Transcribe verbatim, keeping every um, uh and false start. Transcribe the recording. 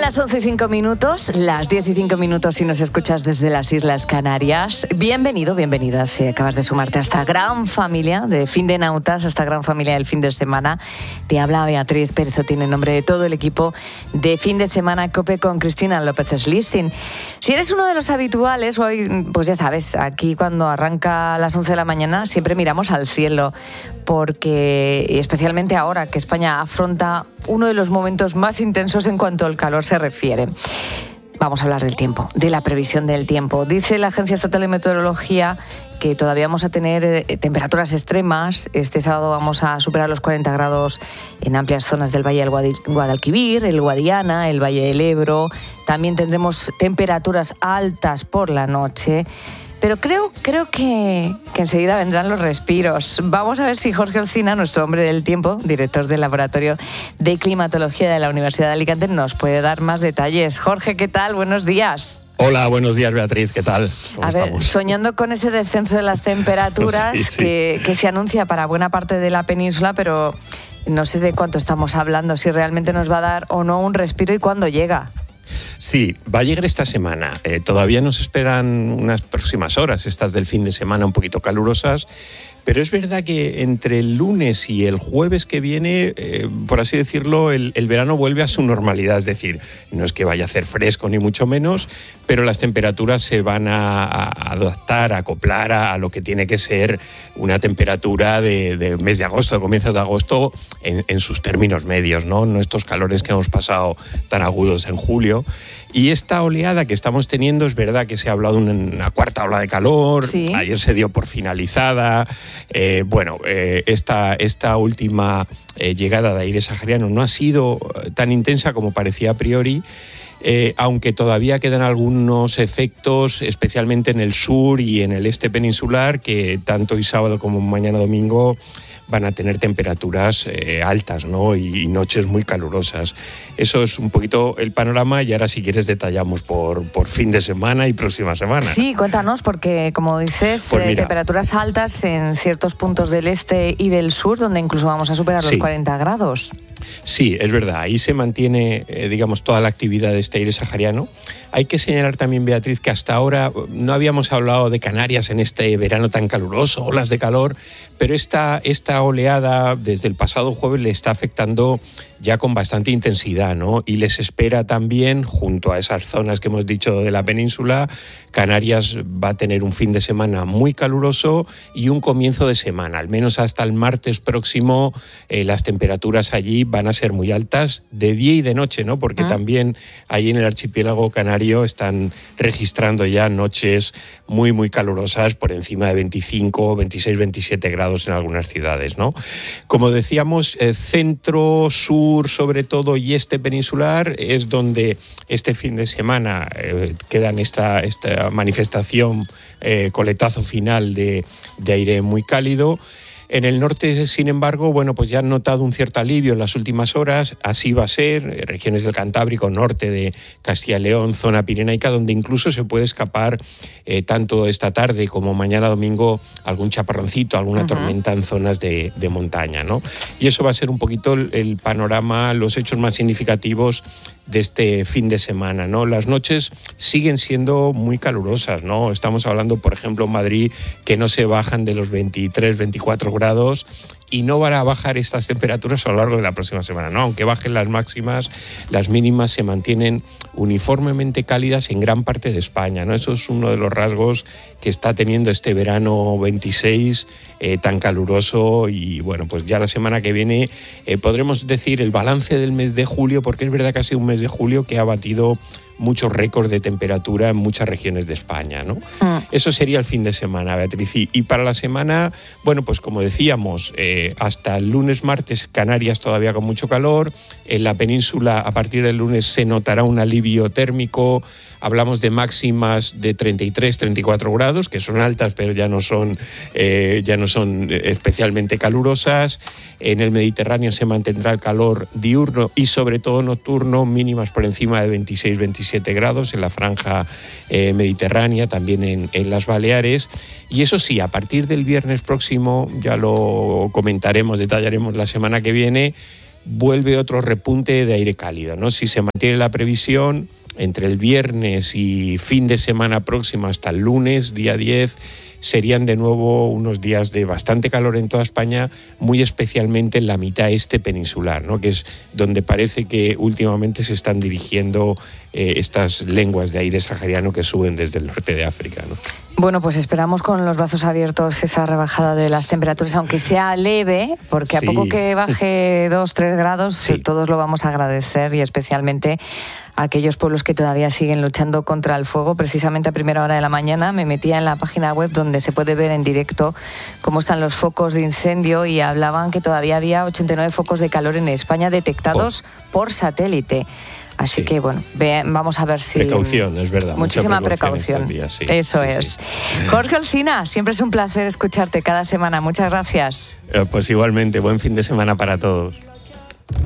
las once y cinco minutos, las diez y cinco minutos si nos escuchas desde las Islas Canarias. Bienvenido, bienvenida si acabas de sumarte a esta gran familia de Fin de Nautas, a esta gran familia del fin de semana. Te habla Beatriz Pérez Otín en nombre de todo el equipo de Fin de Semana COPE con Cristina López-Slistin. Si eres uno de los habituales, hoy, pues ya sabes, aquí cuando arranca a las once de la mañana siempre miramos al cielo, porque especialmente ahora que España afronta uno de los momentos más intensos en cuanto al calor se refiere. Vamos a hablar del tiempo, de la previsión del tiempo. Dice la Agencia Estatal de Meteorología que todavía vamos a tener eh, temperaturas extremas. Este sábado vamos a superar los cuarenta grados en amplias zonas del Valle del Guadal- Guadalquivir, el Guadiana, el Valle del Ebro. También tendremos temperaturas altas por la noche. Pero creo, creo que, que enseguida vendrán los respiros. Vamos a ver si Jorge Olcina, nuestro hombre del tiempo, director del Laboratorio de Climatología de la Universidad de Alicante, nos puede dar más detalles. Jorge, ¿qué tal? Buenos días. Hola, buenos días, Beatriz, ¿qué tal? ¿Cómo a ver, estamos? soñando con ese descenso de las temperaturas sí, sí. Que, que se anuncia para buena parte de la península, pero no sé de cuánto estamos hablando, si realmente nos va a dar o no un respiro y cuándo llega. Sí, va a llegar esta semana. Eh, todavía nos esperan unas próximas horas, estas del fin de semana un poquito calurosas, pero es verdad que entre el lunes y el jueves que viene, eh, por así decirlo, el, el verano vuelve a su normalidad. Es decir, no es que vaya a hacer fresco ni mucho menos, pero las temperaturas se van a, a adaptar, a acoplar a, a lo que tiene que ser una temperatura de, de mes de agosto, de comienzos de agosto, en, en sus términos medios, ¿no? No estos calores que hemos pasado tan agudos en julio. Y esta oleada que estamos teniendo, es verdad que se ha hablado de una cuarta ola de calor, sí. Ayer se dio por finalizada. Eh, bueno, eh, esta, esta última eh, llegada de aire sahariano no ha sido tan intensa como parecía a priori, eh, aunque todavía quedan algunos efectos, especialmente en el sur y en el este peninsular, que tanto hoy sábado como mañana domingo van a tener temperaturas eh, altas, ¿no? y, y noches muy calurosas. Eso es un poquito el panorama y ahora si quieres detallamos por, por fin de semana y próxima semana. Sí, cuéntanos, porque como dices, Pues eh, mira, temperaturas altas en ciertos puntos del este y del sur, donde incluso vamos a superar sí. los cuarenta grados. Sí, es verdad, ahí se mantiene, eh, digamos, toda la actividad de este aire sahariano. Hay que señalar también, Beatriz, que hasta ahora no habíamos hablado de Canarias en este verano tan caluroso, olas de calor, pero esta, esta oleada desde el pasado jueves le está afectando ya con bastante intensidad, ¿no? Y les espera también, junto a esas zonas que hemos dicho de la península, Canarias va a tener un fin de semana muy caluroso y un comienzo de semana, al menos hasta el martes próximo, eh, las temperaturas allí van a ser muy altas de día y de noche, ¿no? Porque ¿Ah? también ahí en el archipiélago canario están registrando ya noches muy, muy calurosas por encima de veinticinco, veintiséis, veintisiete grados en algunas ciudades, ¿no? Como decíamos, eh, centro, sur, sobre todo, y este peninsular es donde este fin de semana eh, quedan esta, esta manifestación, eh, coletazo final de, de aire muy cálido. En el norte, sin embargo, bueno, pues ya han notado un cierto alivio en las últimas horas. Así va a ser, regiones del Cantábrico, norte de Castilla y León, zona pirenaica, donde incluso se puede escapar eh, tanto esta tarde como mañana domingo algún chaparroncito, alguna uh-huh. tormenta en zonas de, de montaña, ¿no? Y eso va a ser un poquito el, el panorama, los hechos más significativos de este fin de semana, ¿no? Las noches siguen siendo muy calurosas, ¿no? Estamos hablando, por ejemplo, en Madrid, que no se bajan de los veintitrés, veinticuatro grados y no van a bajar estas temperaturas a lo largo de la próxima semana, ¿no? Aunque bajen las máximas, las mínimas se mantienen uniformemente cálidas en gran parte de España, ¿no? Eso es uno de los rasgos que está teniendo este verano veintiséis eh, tan caluroso y, bueno, pues ya la semana que viene eh, podremos decir el balance del mes de julio, porque es verdad que ha sido un mes de julio que ha batido muchos récords de temperatura en muchas regiones de España, ¿no? Mm. Eso sería el fin de semana, Beatriz. Y, y para la semana, bueno, pues como decíamos, eh, hasta el lunes, martes, Canarias todavía con mucho calor. En la península, a partir del lunes, se notará un alivio térmico. Hablamos de máximas de treinta y tres, treinta y cuatro grados, que son altas, pero ya no son, eh, ya no son especialmente calurosas. En el Mediterráneo se mantendrá el calor diurno y sobre todo nocturno, mínimas por encima de veintiséis, veintisiete grados en la franja eh, mediterránea, también en, en las Baleares. Y eso sí, a partir del viernes próximo, ya lo comentaremos, detallaremos la semana que viene, vuelve otro repunte de aire cálido, ¿no? Si se mantiene la previsión, entre el viernes y fin de semana próximo hasta el lunes, día diez, serían de nuevo unos días de bastante calor en toda España, muy especialmente en la mitad este peninsular, ¿no? Que es donde parece que últimamente se están dirigiendo eh, estas lenguas de aire sahariano que suben desde el norte de África, ¿no? Bueno, pues esperamos con los brazos abiertos esa rebajada de las temperaturas, aunque sea leve, porque sí. a poco que baje dos, tres grados, sí. todos lo vamos a agradecer, y especialmente a aquellos pueblos que todavía siguen luchando contra el fuego. Precisamente a primera hora de la mañana me metía en la página web donde se puede ver en directo cómo están los focos de incendio, y hablaban que todavía había ochenta y nueve focos de calor en España detectados oh. por satélite. Así sí. que, bueno, ve, vamos a ver si... Precaución, es verdad. Muchísima precaución. precaución. Días, sí. Eso sí, es. Sí. Jorge Olcina, siempre es un placer escucharte cada semana. Muchas gracias. Eh, pues igualmente, buen fin de semana para todos.